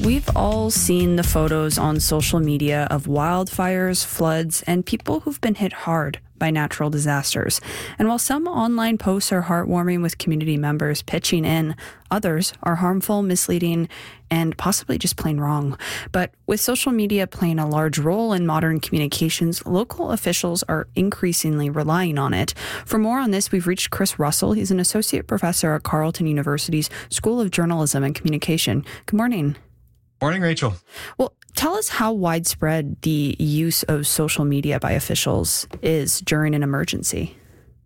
We've all seen the photos on social media of wildfires, floods, and people who've been hit hard by natural disasters. And while some online posts are heartwarming with community members pitching in, others are harmful, misleading, and possibly just plain wrong. But with social media playing a large role in modern communications, local officials are increasingly relying on it. For more on this, we've reached Chris Russell. He's an associate professor at Carleton University's School of Journalism and Communication. Good morning. Morning, Rachel. Well, tell us how widespread the use of social media by officials is during an emergency.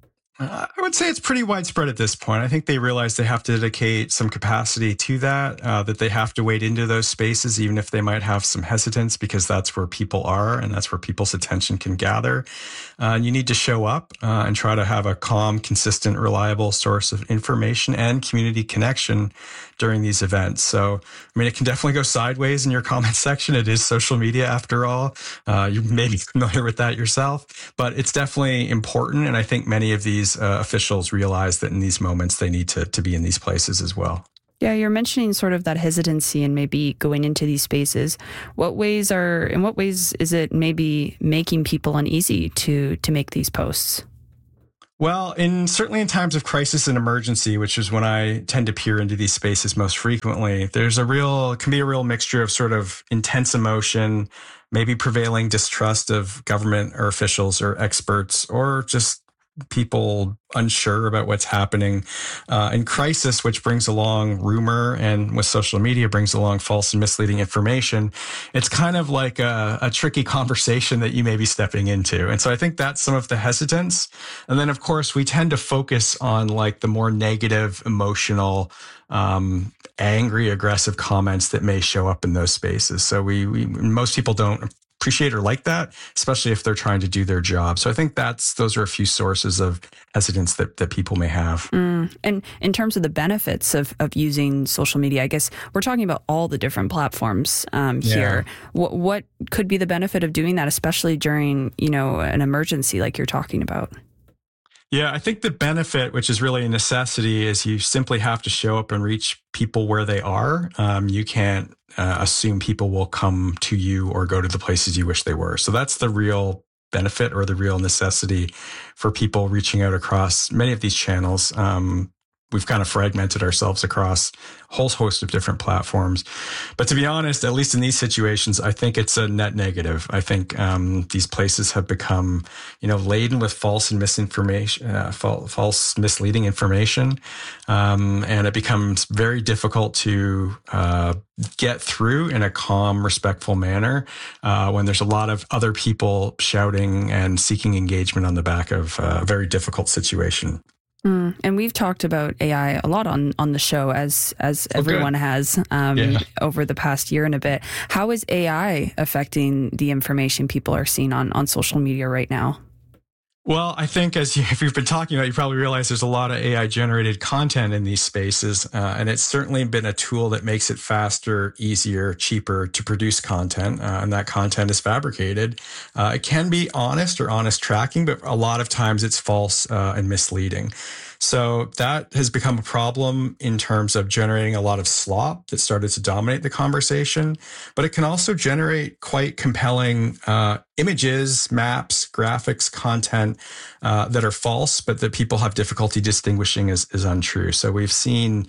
I would say it's pretty widespread at this point. I think they realize they have to dedicate some capacity to that they have to wade into those spaces, even if they might have some hesitance, because that's where people are and that's where people's attention can gather. You need to show up and try to have a calm, consistent, reliable source of information and community connection during these events. So, I mean, it can definitely go sideways in your comment section. It is social media after all. You may be familiar with that yourself, but it's definitely important. And I think many of these officials realize that in these moments, they need to be in these places as well. Yeah, you're mentioning sort of that hesitancy and maybe going into these spaces. In what ways is it maybe making people uneasy to make these posts? Well, certainly in times of crisis and emergency, which is when I tend to peer into these spaces most frequently, can be a real mixture of sort of intense emotion, maybe prevailing distrust of government or officials or experts, or just people unsure about what's happening. In crisis, which brings along rumor, and with social media brings along false and misleading information, it's kind of like a tricky conversation that you may be stepping into. And so I think that's some of the hesitance. And then, of course, we tend to focus on like the more negative, emotional, angry, aggressive comments that may show up in those spaces. So most people don't appreciate or like that, especially if they're trying to do their job. So I think those are a few sources of hesitance that people may have. And in terms of the benefits of using social media, I guess we're talking about all the different platforms here. What could be the benefit of doing that, especially during, an emergency like you're talking about? Yeah, I think the benefit, which is really a necessity, is you simply have to show up and reach people where they are. You can't assume people will come to you or go to the places you wish they were. So that's the real benefit or the real necessity for people reaching out across many of these channels. We've kind of fragmented ourselves across a whole host of different platforms. But to be honest, at least in these situations, I think it's a net negative. I think these places have become, laden with false and misinformation, false, misleading information. And it becomes very difficult to get through in a calm, respectful manner when there's a lot of other people shouting and seeking engagement on the back of a very difficult situation. And we've talked about AI a lot on the show, as everyone has over the past year and a bit. How is AI affecting the information people are seeing on social media right now? Well, I think if you've been talking about it, you probably realize there's a lot of AI-generated content in these spaces, and it's certainly been a tool that makes it faster, easier, cheaper to produce content, and that content is fabricated. It can be honest or honest tracking, but a lot of times it's false and misleading. So that has become a problem in terms of generating a lot of slop that started to dominate the conversation. But it can also generate quite compelling images, maps, graphics, content that are false, but that people have difficulty distinguishing as untrue. So we've seen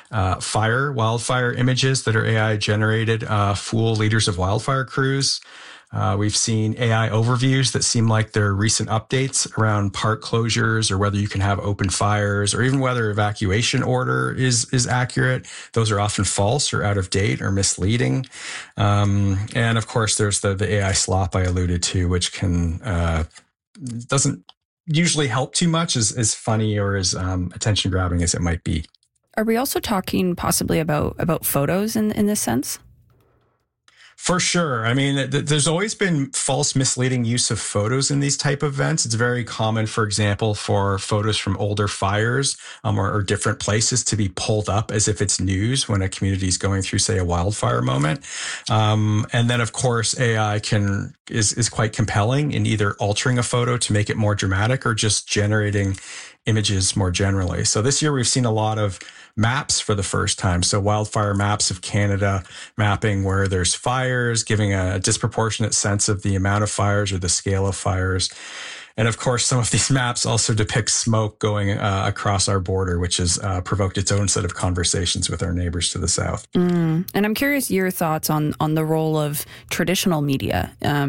wildfire images that are AI generated fool leaders of wildfire crews. We've seen AI overviews that seem like they're recent updates around park closures or whether you can have open fires or even whether evacuation order is accurate. Those are often false or out of date or misleading. And of course, there's the AI slop I alluded to, which doesn't usually help too much, as funny or as attention grabbing as it might be. Are we also talking possibly about photos in this sense? For sure. I mean, there's always been false, misleading use of photos in these type of events. It's very common, for example, for photos from older fires or different places to be pulled up as if it's news when a community is going through, say, a wildfire moment. And then, of course, AI is quite compelling in either altering a photo to make it more dramatic or just generating images more generally. So this year we've seen a lot of maps for the first time. So wildfire maps of Canada, mapping where there's fires, giving a disproportionate sense of the amount of fires or the scale of fires. And of course, some of these maps also depict smoke going across our border, which has provoked its own set of conversations with our neighbors to the south. And I'm curious your thoughts on the role of traditional media.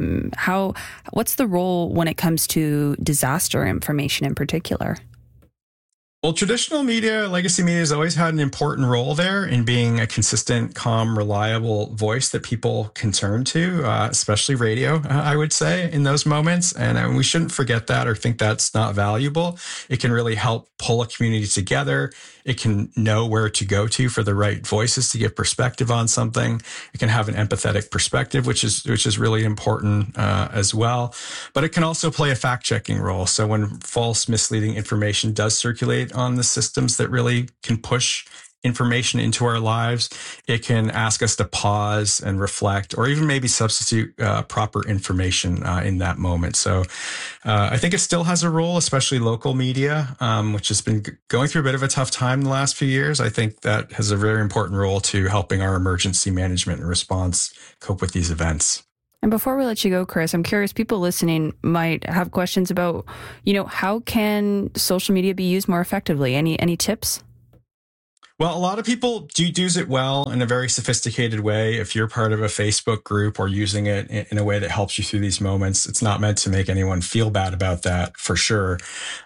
What's the role when it comes to disaster information in particular? Well, traditional media, legacy media has always had an important role there in being a consistent, calm, reliable voice that people can turn to, especially radio, I would say, in those moments. And we shouldn't forget that or think that's not valuable. It can really help pull a community together. It can know where to go to for the right voices to give perspective on something. It can have an empathetic perspective, which is really important as well. But it can also play a fact-checking role. So when false, misleading information does circulate on the systems that really can push information into our lives, it can ask us to pause and reflect, or even maybe substitute proper information in that moment. So I think it still has a role, especially local media, which has been going through a bit of a tough time in the last few years. I think that has a very important role to helping our emergency management and response cope with these events. And before we let you go, Chris, I'm curious, people listening might have questions about, how can social media be used more effectively? Any tips? Well, a lot of people do use it well in a very sophisticated way. If you're part of a Facebook group or using it in a way that helps you through these moments, it's not meant to make anyone feel bad about that, for sure.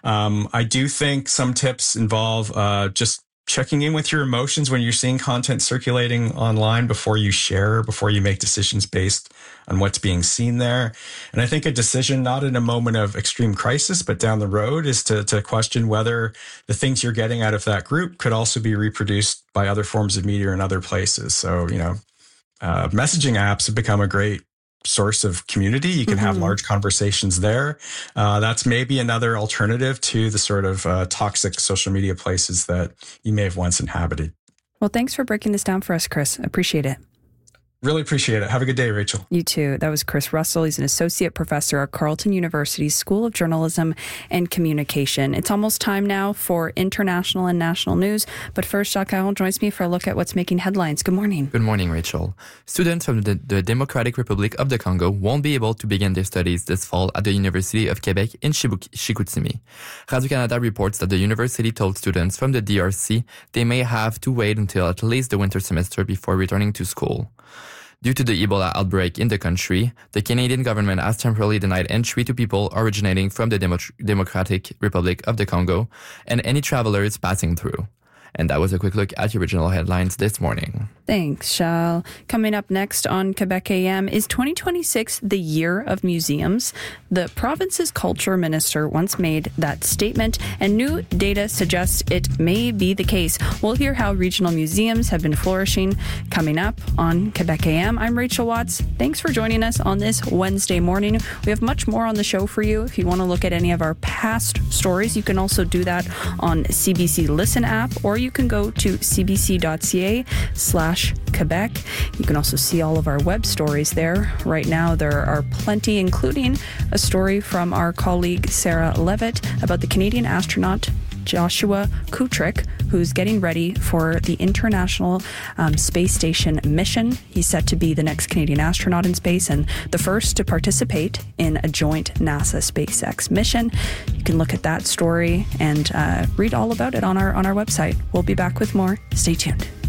I do think some tips involve just checking in with your emotions when you're seeing content circulating online before you share, before you make decisions based on what's being seen there. And I think a decision, not in a moment of extreme crisis, but down the road, is to question whether the things you're getting out of that group could also be reproduced by other forms of media in other places. So, messaging apps have become a great source of community. You can have large conversations there. That's maybe another alternative to the sort of toxic social media places that you may have once inhabited. Well, thanks for breaking this down for us, Chris. Appreciate it. Really appreciate it. Have a good day, Rachel. You too. That was Chris Russell. He's an associate professor at Carleton University's School of Journalism and Communication. It's almost time now for international and national news. But first, Jacques Caron joins me for a look at what's making headlines. Good morning. Good morning, Rachel. Students from the Democratic Republic of the Congo won't be able to begin their studies this fall at the University of Quebec in Chicoutimi. Radio-Canada reports that the university told students from the DRC they may have to wait until at least the winter semester before returning to school. Due to the Ebola outbreak in the country, the Canadian government has temporarily denied entry to people originating from the Democratic Republic of the Congo and any travelers passing through. And that was a quick look at the original headlines this morning. Thanks, Charles. Coming up next on Quebec AM, is 2026 the year of museums? The province's culture minister once made that statement, and new data suggests it may be the case. We'll hear how regional museums have been flourishing coming up on Quebec AM. I'm Rachel Watts. Thanks for joining us on this Wednesday morning. We have much more on the show for you. If you want to look at any of our past stories, you can also do that on CBC Listen app, or you can go to cbc.ca/Quebec. You can also see all of our web stories there. Right now, there are plenty, including a story from our colleague Sarah Levitt about the Canadian astronaut Joshua Kutrick, who's getting ready for the International Space Station mission. He's set to be the next Canadian astronaut in space and the first to participate in a joint NASA-SpaceX mission. You can look at that story and read all about it on our website. We'll be back with more. Stay tuned.